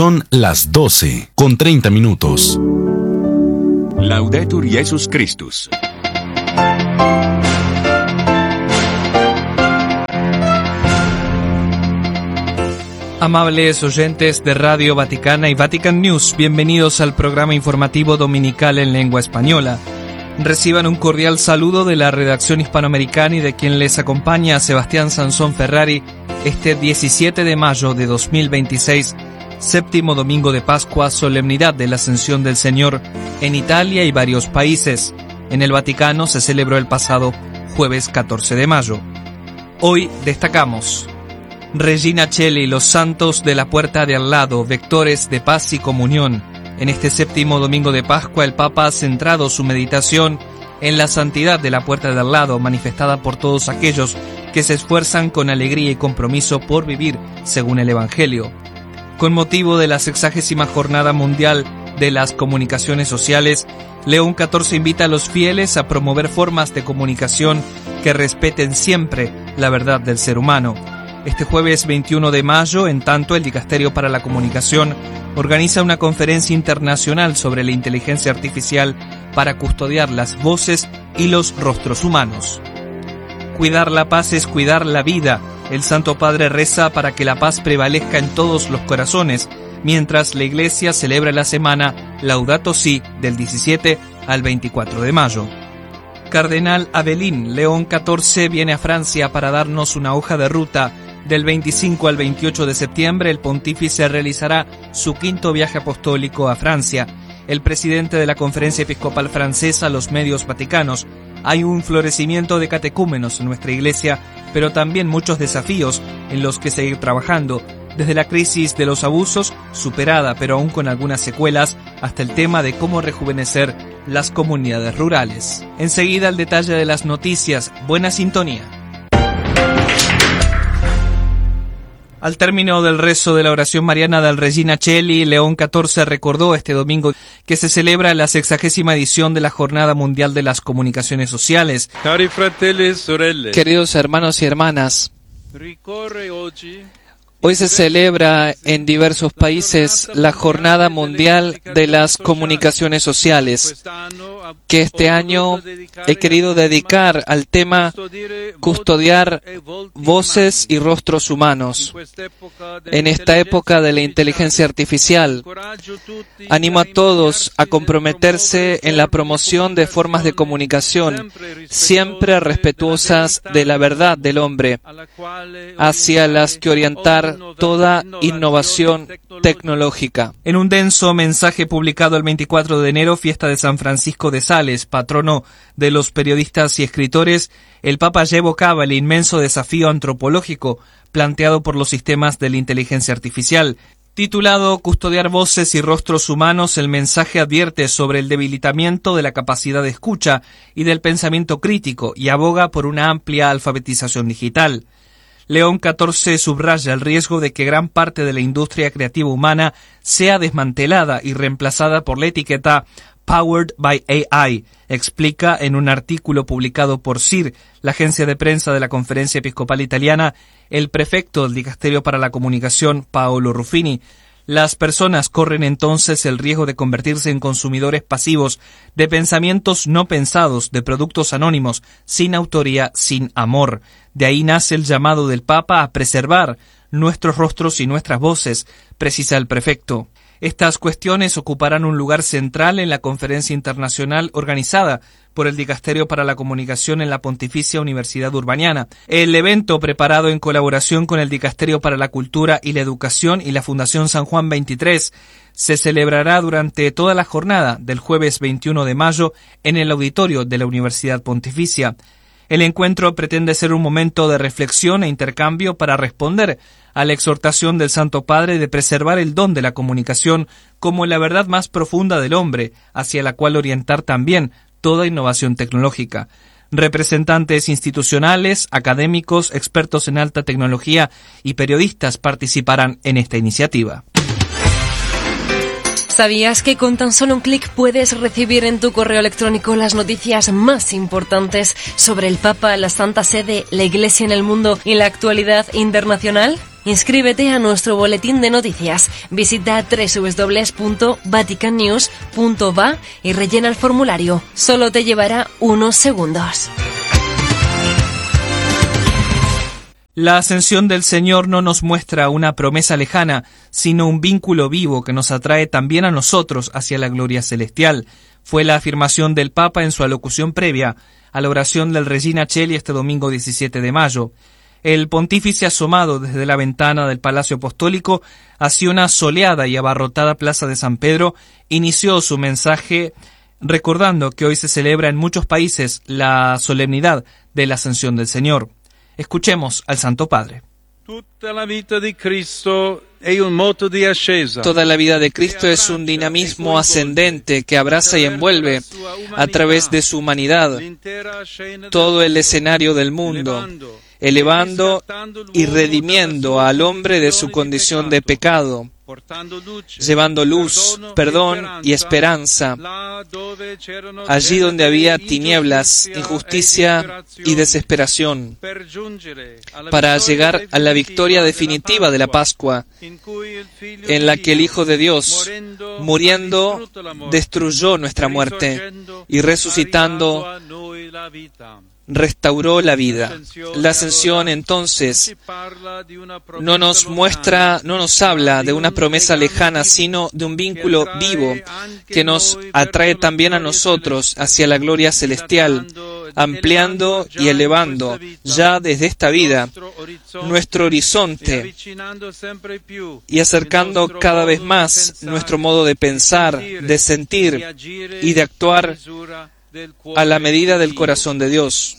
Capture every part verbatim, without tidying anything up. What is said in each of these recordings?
Son las doce con treinta minutos. Laudetur Jesus Christus. Amables oyentes de Radio Vaticana y Vatican News, bienvenidos al programa informativo dominical en lengua española. Reciban un cordial saludo de la redacción hispanoamericana y de quien les acompaña, Sebastián Sansón Ferrari, este diecisiete de mayo de dos mil veintiséis, séptimo domingo de Pascua, solemnidad de la Ascensión del Señor en Italia y varios países. En el Vaticano se celebró el pasado jueves catorce de mayo. Hoy destacamos: Regina Coeli, los santos de la puerta de al lado, vectores de paz y comunión. En este séptimo domingo de Pascua, el Papa ha centrado su meditación en la santidad de la puerta de al lado, manifestada por todos aquellos que se esfuerzan con alegría y compromiso por vivir según el Evangelio. Con motivo de la sexagésima Jornada Mundial de las Comunicaciones Sociales, León catorce invita a los fieles a promover formas de comunicación que respeten siempre la verdad del ser humano. Este jueves veintiuno de mayo, en tanto, el Dicasterio para la Comunicación organiza una conferencia internacional sobre la inteligencia artificial para custodiar las voces y los rostros humanos. Cuidar la paz es cuidar la vida. El Santo Padre reza para que la paz prevalezca en todos los corazones, mientras la Iglesia celebra la semana Laudato Si del diecisiete al veinticuatro de mayo. Cardenal Abelín, León catorce viene a Francia para darnos una hoja de ruta. Del veinticinco al veintiocho de septiembre, el pontífice realizará su quinto viaje apostólico a Francia. El presidente de la Conferencia Episcopal Francesa, los medios vaticanos: hay un florecimiento de catecúmenos en nuestra iglesia, pero también muchos desafíos en los que seguir trabajando, desde la crisis de los abusos, superada pero aún con algunas secuelas, hasta el tema de cómo rejuvenecer las comunidades rurales. Enseguida el detalle de las noticias. Buena sintonía. Al término del rezo de la oración mariana del Regina Coeli, León catorce recordó este domingo que se celebra la sexagésima edición de la Jornada Mundial de las Comunicaciones Sociales. Cari fratelli e sorelle. Queridos hermanos y hermanas, hoy se celebra en diversos países la Jornada Mundial de las Comunicaciones Sociales, que este año he querido dedicar al tema custodiar voces y rostros humanos. En esta época de la inteligencia artificial, animo a todos a comprometerse en la promoción de formas de comunicación siempre respetuosas de la verdad del hombre, hacia las que orientar toda innovación tecnológica. En un denso mensaje publicado el veinticuatro de enero, fiesta de San Francisco de Sales, patrono de los periodistas y escritores, el Papa ya evocaba el inmenso desafío antropológico planteado por los sistemas de la inteligencia artificial. Titulado Custodiar voces y rostros humanos, el mensaje advierte sobre el debilitamiento de la capacidad de escucha y del pensamiento crítico y aboga por una amplia alfabetización digital. León catorce subraya el riesgo de que gran parte de la industria creativa humana sea desmantelada y reemplazada por la etiqueta Powered by A I, explica en un artículo publicado por S I R, la agencia de prensa de la Conferencia Episcopal Italiana, el prefecto del Dicasterio para la Comunicación, Paolo Ruffini. Las personas corren entonces el riesgo de convertirse en consumidores pasivos de pensamientos no pensados, de productos anónimos, sin autoría, sin amor. De ahí nace el llamado del Papa a preservar nuestros rostros y nuestras voces, precisa el prefecto. Estas cuestiones ocuparán un lugar central en la conferencia internacional organizada por el Dicasterio para la Comunicación en la Pontificia Universidad Urbaniana. El evento, preparado en colaboración con el Dicasterio para la Cultura y la Educación y la Fundación San Juan veintitrés, se celebrará durante toda la jornada del jueves veintiuno de mayo en el auditorio de la Universidad Pontificia. El encuentro pretende ser un momento de reflexión e intercambio para responder a la exhortación del Santo Padre de preservar el don de la comunicación como la verdad más profunda del hombre, hacia la cual orientar también toda innovación tecnológica. Representantes institucionales, académicos, expertos en alta tecnología y periodistas participarán en esta iniciativa. ¿Sabías que con tan solo un clic puedes recibir en tu correo electrónico las noticias más importantes sobre el Papa, la Santa Sede, la Iglesia en el mundo y la actualidad internacional? Inscríbete a nuestro boletín de noticias. Visita doble u doble u doble u punto vatican news punto va y rellena el formulario. Solo te llevará unos segundos. La ascensión del Señor no nos muestra una promesa lejana, sino un vínculo vivo que nos atrae también a nosotros hacia la gloria celestial. Fue la afirmación del Papa en su alocución previa a la oración del Regina Coeli este domingo diecisiete de mayo. El pontífice, asomado desde la ventana del Palacio Apostólico hacia una soleada y abarrotada Plaza de San Pedro, inició su mensaje recordando que hoy se celebra en muchos países la solemnidad de la Ascensión del Señor. Escuchemos al Santo Padre. Toda la vida de Cristo es un moto de ascesa. Toda la vida de Cristo es un dinamismo ascendente que abraza y envuelve a través de su humanidad todo el escenario del mundo, elevando y redimiendo al hombre de su condición de pecado, llevando luz, perdón y esperanza allí donde había tinieblas, injusticia y desesperación, para llegar a la victoria definitiva de la Pascua, en la que el Hijo de Dios, muriendo, destruyó nuestra muerte y resucitando, restauró la vida. La ascensión, entonces, no nos muestra, no nos habla de una promesa lejana, sino de un vínculo vivo que nos atrae también a nosotros hacia la gloria celestial, ampliando y elevando ya desde esta vida nuestro horizonte y acercando cada vez más nuestro modo de pensar, de sentir y de actuar a la medida del corazón de Dios.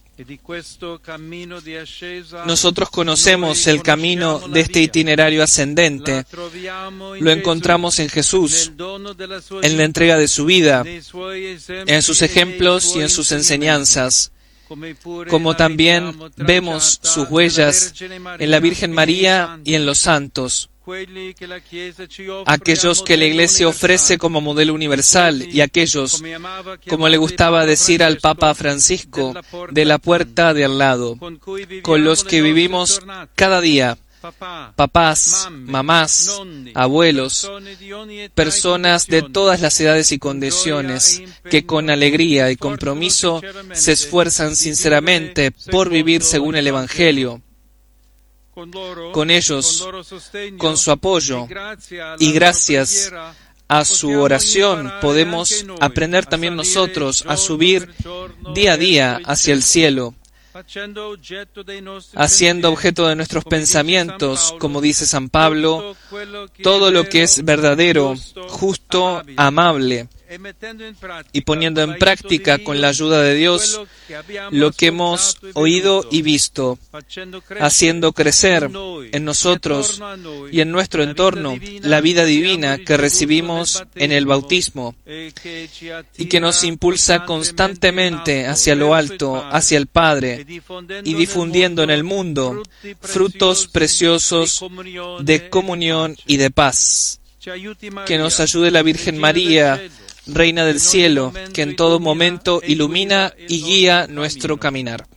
Nosotros conocemos el camino de este itinerario ascendente. Lo encontramos en Jesús, en la entrega de su vida, en sus ejemplos y en sus enseñanzas, como también vemos sus huellas en la Virgen María y en los santos, aquellos que la Iglesia ofrece como modelo universal y aquellos, como le gustaba decir al Papa Francisco, de la puerta de al lado, con los que vivimos cada día, papás, mamás, abuelos, personas de todas las edades y condiciones, que con alegría y compromiso se esfuerzan sinceramente por vivir según el Evangelio. Con ellos, con su apoyo y gracias a su oración, podemos aprender también nosotros a subir día a día hacia el cielo, haciendo objeto de nuestros pensamientos, como dice San Pablo, todo lo que es verdadero, justo, amable, y poniendo en práctica con la ayuda de Dios lo que hemos oído y visto, haciendo crecer en nosotros y en nuestro entorno la vida divina que recibimos en el bautismo y que nos impulsa constantemente hacia lo alto, hacia el Padre, y difundiendo en el mundo frutos preciosos de comunión y de paz. Que nos ayude la Virgen María, Reina del Cielo, que en todo momento ilumina y guía nuestro caminar.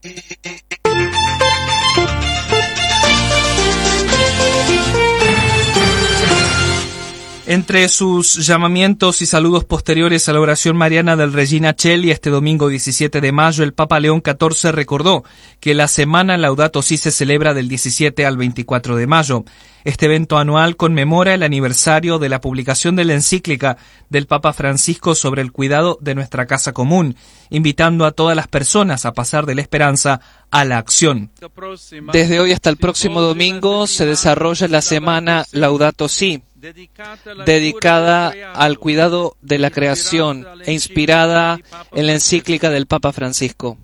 Entre sus llamamientos y saludos posteriores a la oración mariana del Regina Coeli este domingo diecisiete de mayo, el Papa León catorce recordó que la semana Laudato Si se celebra del diecisiete al veinticuatro de mayo. Este evento anual conmemora el aniversario de la publicación de la encíclica del Papa Francisco sobre el cuidado de nuestra casa común, invitando a todas las personas a pasar de la esperanza a la acción. Desde hoy hasta el próximo domingo se desarrolla la semana Laudato Si, dedicada al cuidado de la creación e inspirada en la encíclica del Papa Francisco.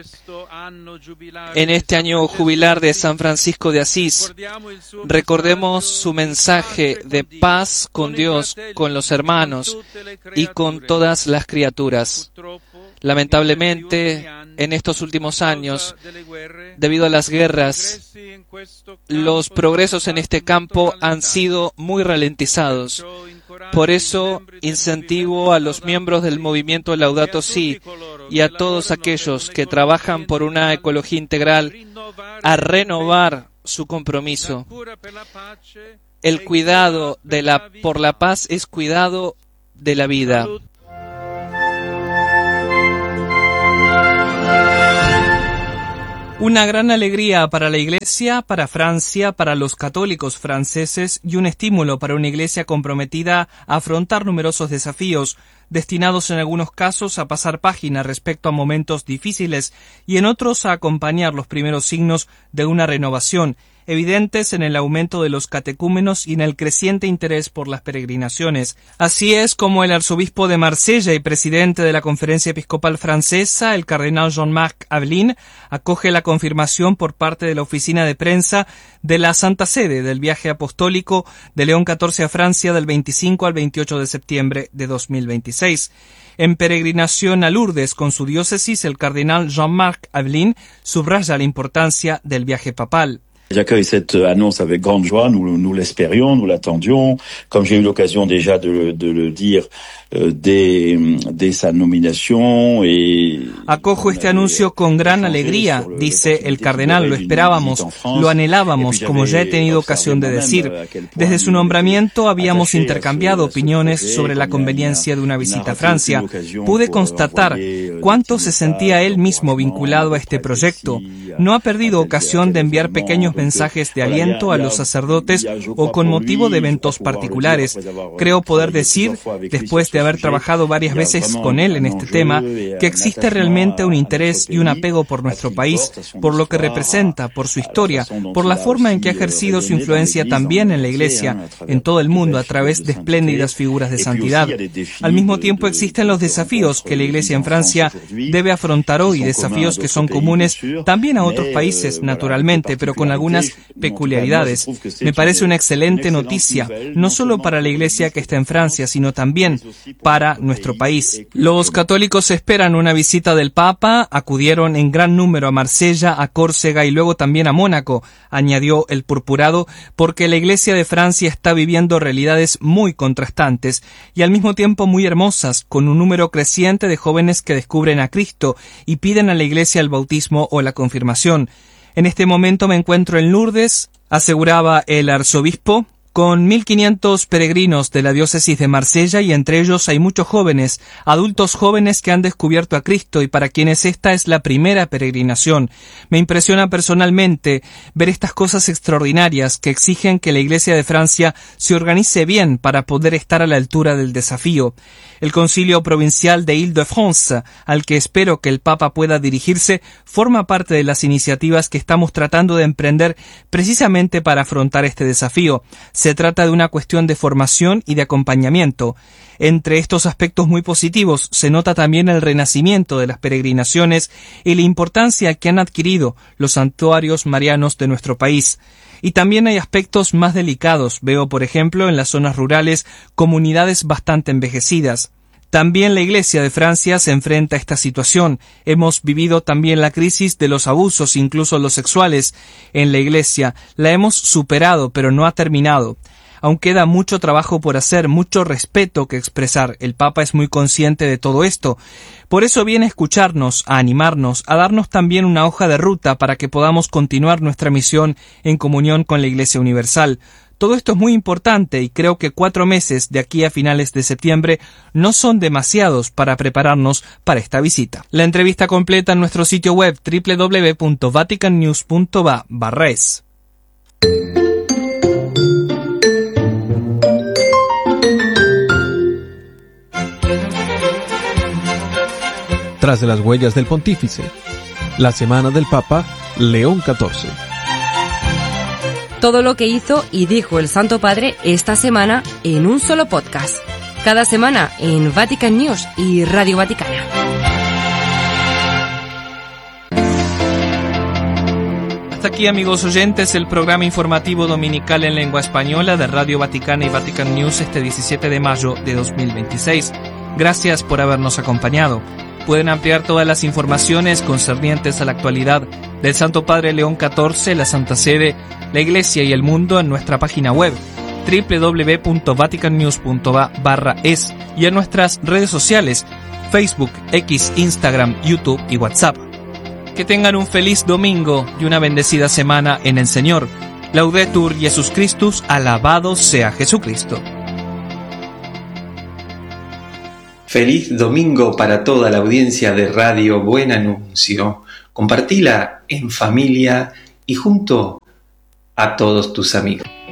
En este año jubilar de San Francisco de Asís, recordemos su mensaje de paz con Dios, con los hermanos y con todas las criaturas. Lamentablemente, en estos últimos años, debido a las guerras, los progresos en este campo han sido muy ralentizados. Por eso, incentivo a los miembros del movimiento Laudato Si y a todos aquellos que trabajan por una ecología integral a renovar su compromiso. El cuidado de la, por la paz es cuidado de la vida. Una gran alegría para la Iglesia, para Francia, para los católicos franceses y un estímulo para una Iglesia comprometida a afrontar numerosos desafíos, destinados en algunos casos a pasar página respecto a momentos difíciles y en otros a acompañar los primeros signos de una renovación, evidentes en el aumento de los catecúmenos y en el creciente interés por las peregrinaciones. Así es como el arzobispo de Marsella y presidente de la Conferencia Episcopal Francesa, el cardenal Jean-Marc Aveline, acoge la confirmación por parte de la oficina de prensa de la Santa Sede del viaje apostólico de León catorce a Francia del veinticinco al veintiocho de septiembre de dos mil veintiséis. En peregrinación a Lourdes con su diócesis, el cardenal Jean-Marc Aveline subraya la importancia del viaje papal. J'accueille cette annonce avec grande joie, nous, nous l'espérions, nous l'attendions, comme j'ai eu l'occasion déjà de, de le dire euh, dès, dès sa nominación. Et Acojo este anuncio con gran alegría, dice el cardenal, lo esperábamos, lo anhelábamos, como ya he tenido ocasión de decir. Desde su nombramiento habíamos intercambiado opiniones sobre la conveniencia de una visita a Francia. Pude constatar cuánto se sentía él mismo vinculado a este proyecto. No ha perdido ocasión de enviar pequeños mensajes de aliento a los sacerdotes o con motivo de eventos particulares. Creo poder decir, después de haber trabajado varias veces con él en este tema, que existe realmente un interés y un apego por nuestro país, por lo que representa, por su historia, por la forma en que ha ejercido su influencia también en la Iglesia, en todo el mundo, a través de espléndidas figuras de santidad. Al mismo tiempo existen los desafíos que la Iglesia en Francia debe afrontar hoy, desafíos que son comunes también a otros países, naturalmente, pero con algunas peculiaridades. Me parece una excelente noticia, no solo para la Iglesia que está en Francia, sino también para nuestro país. Los católicos esperan una visita del Papa, acudieron en gran número a Marsella, a Córcega y luego también a Mónaco, añadió el purpurado, porque la Iglesia de Francia está viviendo realidades muy contrastantes y al mismo tiempo muy hermosas, con un número creciente de jóvenes que descubren a Cristo y piden a la Iglesia el bautismo o la confirmación. En este momento me encuentro en Lourdes, aseguraba el arzobispo, con mil quinientos peregrinos de la diócesis de Marsella y entre ellos hay muchos jóvenes, adultos jóvenes que han descubierto a Cristo y para quienes esta es la primera peregrinación. Me impresiona personalmente ver estas cosas extraordinarias que exigen que la Iglesia de Francia se organice bien para poder estar a la altura del desafío. El Concilio Provincial de Île-de-France, al que espero que el Papa pueda dirigirse, forma parte de las iniciativas que estamos tratando de emprender precisamente para afrontar este desafío. Se trata de una cuestión de formación y de acompañamiento. Entre estos aspectos muy positivos se nota también el renacimiento de las peregrinaciones y la importancia que han adquirido los santuarios marianos de nuestro país. Y también hay aspectos más delicados. Veo, por ejemplo, en las zonas rurales, comunidades bastante envejecidas. También la Iglesia de Francia se enfrenta a esta situación. Hemos vivido también la crisis de los abusos, incluso los sexuales, en la Iglesia. La hemos superado, pero no ha terminado. Aún queda mucho trabajo por hacer, mucho respeto que expresar. El Papa es muy consciente de todo esto. Por eso viene a escucharnos, a animarnos, a darnos también una hoja de ruta para que podamos continuar nuestra misión en comunión con la Iglesia Universal. Todo esto es muy importante y creo que cuatro meses de aquí a finales de septiembre no son demasiados para prepararnos para esta visita. La entrevista completa en nuestro sitio web doble u doble u doble u punto vatican news punto va barra es. Tras de las huellas del pontífice, la semana del Papa León catorce. Todo lo que hizo y dijo el Santo Padre esta semana en un solo podcast. Cada semana en Vatican News y Radio Vaticana. Hasta aquí, amigos oyentes, el programa informativo dominical en lengua española de Radio Vaticana y Vatican News este diecisiete de mayo de dos mil veintiséis. Gracias por habernos acompañado. Pueden ampliar todas las informaciones concernientes a la actualidad del Santo Padre León catorce, la Santa Sede, la Iglesia y el mundo en nuestra página web doble u doble u doble u punto vatican news punto va barra es y en nuestras redes sociales Facebook, X, Instagram, YouTube y WhatsApp. Que tengan un feliz domingo y una bendecida semana en el Señor. Laudetur Jesus Christus, alabado sea Jesucristo. Feliz domingo para toda la audiencia de Radio Buen Anuncio. Compartila en familia y junto a todos tus amigos.